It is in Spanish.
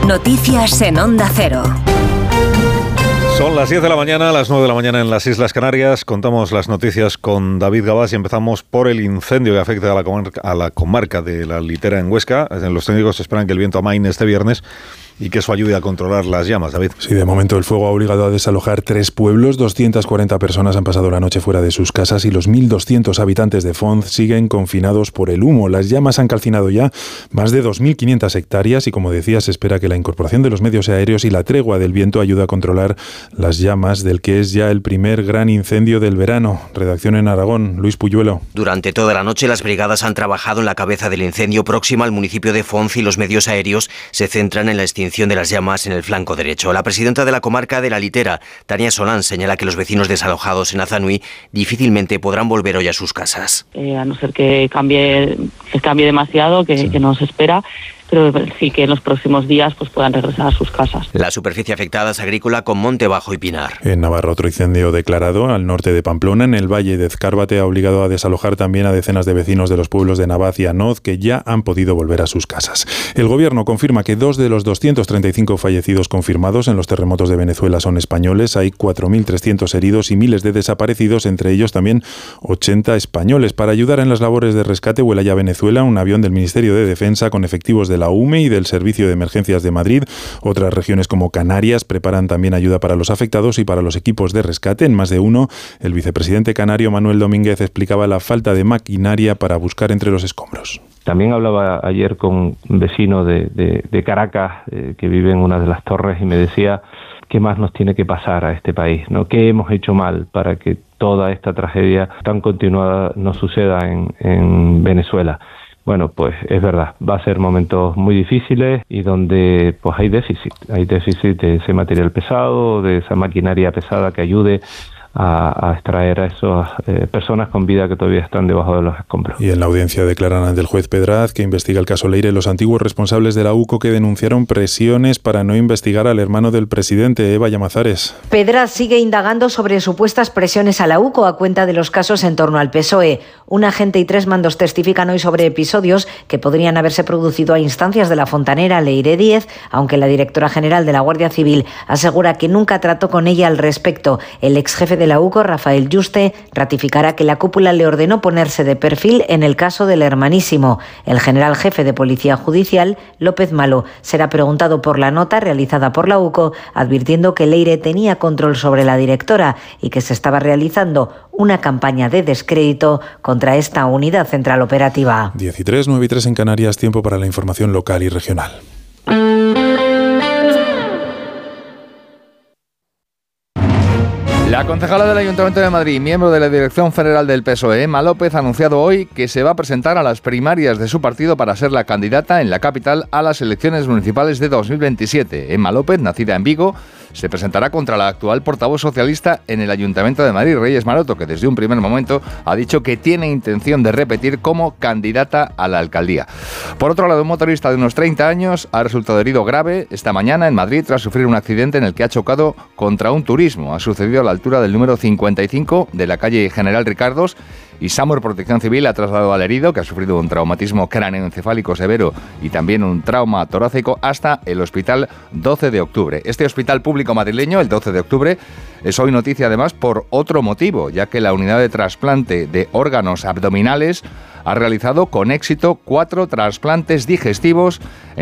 Noticias en Onda Cero. Son las 10 de la mañana, las 9 de la mañana en las Islas Canarias. Contamos las noticias con David Gabás y empezamos por el incendio que afecta a la comarca de La Litera en Huesca. Los técnicos esperan que el viento amaine este viernes y que eso ayude a controlar las llamas, David. Sí, de momento el fuego ha obligado a desalojar 3 pueblos, 240 personas han pasado la noche fuera de sus casas y los 1.200 habitantes de Fonz siguen confinados por el humo. Las llamas han calcinado ya más de 2.500 hectáreas y, como decía, se espera que la incorporación de los medios aéreos y la tregua del viento ayude a controlar las llamas del que es ya el primer gran incendio del verano. Redacción en Aragón, Luis Puyuelo. Durante toda la noche las brigadas han trabajado en la cabeza del incendio próxima al municipio de Fonz y los medios aéreos se centran en la extinción de las llamas en el flanco derecho. La presidenta de la comarca de La Litera, Tania Solán, señala que los vecinos desalojados en Azanui difícilmente podrán volver hoy a sus casas. A no ser que cambie demasiado, que no se espera, pero sí que en los próximos días pues puedan regresar a sus casas. La superficie afectada es agrícola con monte bajo y pinar. En Navarra, otro incendio declarado al norte de Pamplona, en el valle de Ezcárvate, ha obligado a desalojar también a decenas de vecinos de los pueblos de Navaz y Anoz, que ya han podido volver a sus casas. El gobierno confirma que 2 de los 235 fallecidos confirmados en los terremotos de Venezuela son españoles. Hay 4.300 heridos y miles de desaparecidos, entre ellos también 80 españoles. Para ayudar en las labores de rescate vuela ya a Venezuela un avión del Ministerio de Defensa con efectivos de la UME y del Servicio de Emergencias de Madrid. Otras regiones como Canarias preparan también ayuda para los afectados y para los equipos de rescate. En más de uno, el vicepresidente canario Manuel Domínguez explicaba la falta de maquinaria para buscar entre los escombros. También hablaba ayer con un vecino de Caracas que vive en una de las torres y me decía qué más nos tiene que pasar a este país, ¿no? ¿Qué hemos hecho mal para que toda esta tragedia tan continuada no suceda en Venezuela? Bueno, pues es verdad, va a ser momentos muy difíciles y donde pues hay déficit de ese material pesado, de esa maquinaria pesada que ayude a extraer a esas personas con vida que todavía están debajo de los escombros. Y en la audiencia declaran ante el juez Pedraz, que investiga el caso Leire, los antiguos responsables de la UCO que denunciaron presiones para no investigar al hermano del presidente, Eva Llamazares. Pedraz sigue indagando sobre supuestas presiones a la UCO a cuenta de los casos en torno al PSOE. Un agente y 3 mandos testifican hoy sobre episodios que podrían haberse producido a instancias de la fontanera Leire Díez, aunque la directora general de la Guardia Civil asegura que nunca trató con ella al respecto. El ex jefe de la UCO, Rafael Yuste, ratificará que la cúpula le ordenó ponerse de perfil en el caso del hermanísimo. El general jefe de Policía Judicial, López Malo, será preguntado por la nota realizada por la UCO, advirtiendo que Leire tenía control sobre la directora y que se estaba realizando una campaña de descrédito contra esta unidad central operativa. 13, 9 y 3 en Canarias, tiempo para la información local y regional. La concejala del Ayuntamiento de Madrid, miembro de la Dirección General del PSOE, Emma López, ha anunciado hoy que se va a presentar a las primarias de su partido para ser la candidata en la capital a las elecciones municipales de 2027. Emma López, nacida en Vigo, se presentará contra la actual portavoz socialista en el Ayuntamiento de Madrid, Reyes Maroto, que desde un primer momento ha dicho que tiene intención de repetir como candidata a la alcaldía. Por otro lado, un motorista de unos 30 años ha resultado herido grave esta mañana en Madrid tras sufrir un accidente en el que ha chocado contra un turismo. Ha sucedido a la altura del número 55 de la calle General Ricardos y SAMUR Protección Civil ha trasladado al herido, que ha sufrido un traumatismo cráneoencefálico severo y también un trauma torácico, hasta el Hospital 12 de Octubre. Este hospital público madrileño, el 12 de Octubre, es hoy noticia además por otro motivo, ya que la unidad de trasplante de órganos abdominales ha realizado con éxito 4 trasplantes digestivos